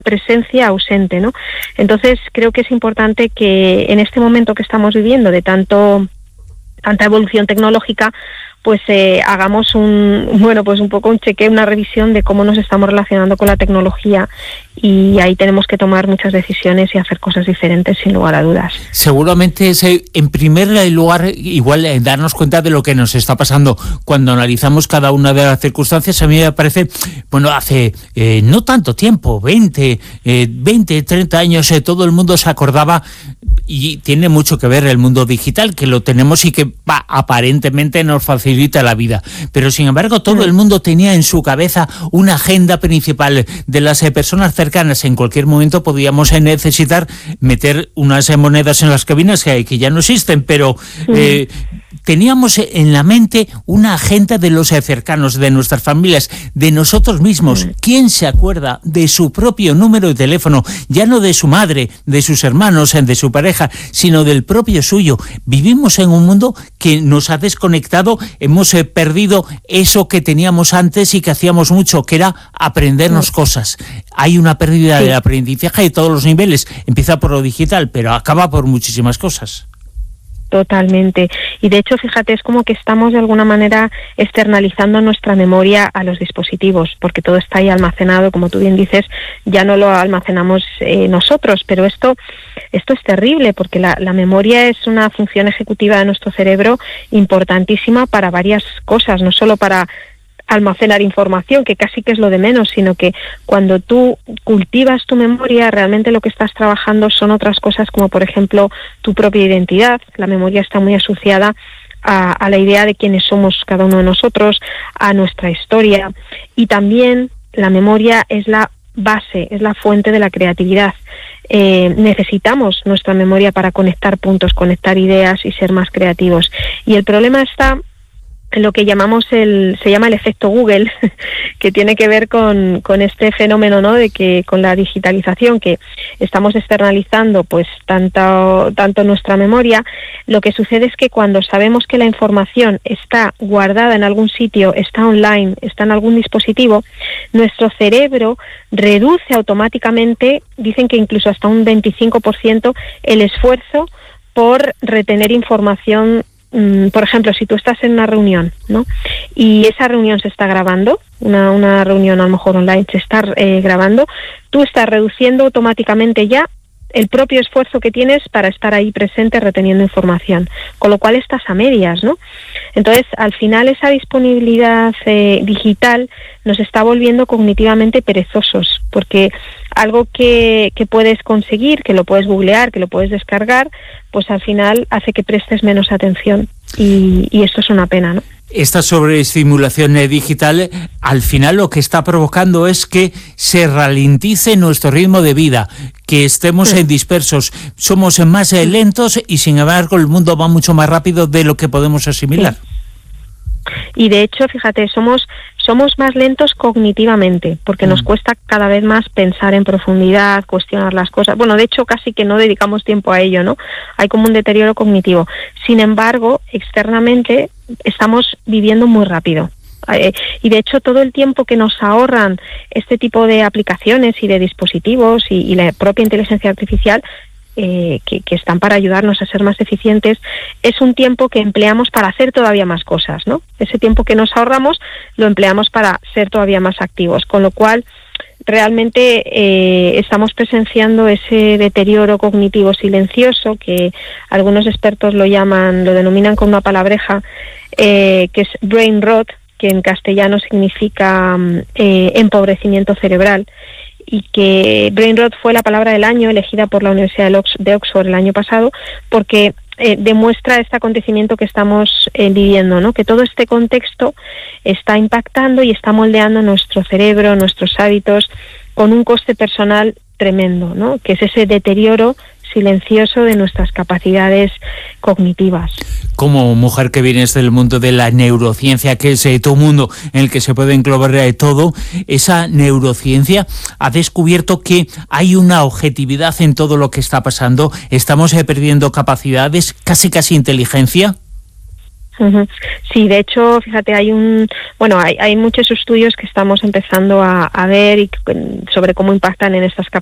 presencia ausente, ¿no? Entonces creo que es importante que en este momento que estamos viviendo de tanta evolución tecnológica, pues hagamos un poco un chequeo, una revisión de cómo nos estamos relacionando con la tecnología, y ahí tenemos que tomar muchas decisiones y hacer cosas diferentes, sin lugar a dudas. Seguramente es, en primer lugar, igual darnos cuenta de lo que nos está pasando cuando analizamos cada una de las circunstancias. A mí me parece, hace no tanto tiempo, 20, 30 años, todo el mundo se acordaba, y tiene mucho que ver el mundo digital, que lo tenemos y que aparentemente nos facilita la vida, pero sin embargo todo el mundo tenía en su cabeza una agenda principal de las personas cercanas. En cualquier momento podíamos necesitar meter unas monedas en las cabinas que ya no existen, pero teníamos en la mente una agenda de los cercanos, de nuestras familias, de nosotros mismos. ¿Quién se acuerda de su propio número de teléfono? Ya no de su madre, de sus hermanos, de su pareja, sino del propio suyo. Vivimos en un mundo que nos ha desconectado, hemos perdido eso que teníamos antes y que hacíamos mucho, que era aprendernos cosas. Hay una pérdida del aprendizaje de todos los niveles. Empieza por lo digital, pero acaba por muchísimas cosas. Totalmente. Y de hecho, fíjate, es como que estamos de alguna manera externalizando nuestra memoria a los dispositivos, porque todo está ahí almacenado, como tú bien dices, ya no lo almacenamos nosotros, pero esto es terrible, porque la memoria es una función ejecutiva de nuestro cerebro importantísima para varias cosas, no solo para almacenar información, que casi que es lo de menos, sino que cuando tú cultivas tu memoria, realmente lo que estás trabajando son otras cosas, como por ejemplo tu propia identidad. La memoria está muy asociada a la idea de quiénes somos cada uno de nosotros, a nuestra historia, y también la memoria es la base, es la fuente de la creatividad. Necesitamos nuestra memoria para conectar puntos, conectar ideas y ser más creativos. Y el problema está en lo que llamamos se llama el efecto Google, que tiene que ver con este fenómeno, ¿no?, de que con la digitalización, que estamos externalizando pues tanto nuestra memoria. Lo que sucede es que cuando sabemos que la información está guardada en algún sitio, está online, está en algún dispositivo, nuestro cerebro reduce automáticamente, dicen que incluso hasta un 25%, el esfuerzo por retener información. Por ejemplo, si tú estás en una reunión, ¿no?, y esa reunión se está grabando, una reunión a lo mejor online se está grabando, tú estás reduciendo automáticamente ya el propio esfuerzo que tienes para estar ahí presente reteniendo información, con lo cual estás a medias, ¿no? Entonces, al final esa disponibilidad digital nos está volviendo cognitivamente perezosos, porque algo que puedes conseguir, que lo puedes googlear, que lo puedes descargar, pues al final hace que prestes menos atención, y esto es una pena, ¿no? Esta sobreestimulación digital, al final lo que está provocando es que se ralentice nuestro ritmo de vida, que estemos dispersos, somos más lentos, y sin embargo el mundo va mucho más rápido de lo que podemos asimilar. Y de hecho, fíjate, somos más lentos cognitivamente, porque nos cuesta cada vez más pensar en profundidad, cuestionar las cosas. Bueno, de hecho, casi que no dedicamos tiempo a ello, ¿no? Hay como un deterioro cognitivo. Sin embargo, externamente estamos viviendo muy rápido. Y de hecho, todo el tiempo que nos ahorran este tipo de aplicaciones y de dispositivos y la propia inteligencia artificial, que están para ayudarnos a ser más eficientes, es un tiempo que empleamos para hacer todavía más cosas, ¿no? Ese tiempo que nos ahorramos lo empleamos para ser todavía más activos, con lo cual realmente estamos presenciando ese deterioro cognitivo silencioso, que algunos expertos lo denominan con una palabreja, que es brain rot, que en castellano significa empobrecimiento cerebral, y que brain rot fue la palabra del año elegida por la Universidad de Oxford el año pasado, porque demuestra este acontecimiento que estamos viviendo, ¿no? Que todo este contexto está impactando y está moldeando nuestro cerebro, nuestros hábitos, con un coste personal tremendo, ¿no? Que es ese deterioro silencioso de nuestras capacidades cognitivas. Como mujer que vienes del mundo de la neurociencia, que es todo un mundo en el que se puede englobar todo, esa neurociencia ha descubierto que hay una objetividad en todo lo que está pasando. Estamos perdiendo capacidades, casi inteligencia. Sí, de hecho, fíjate, hay muchos estudios que estamos empezando a ver sobre cómo impactan en estas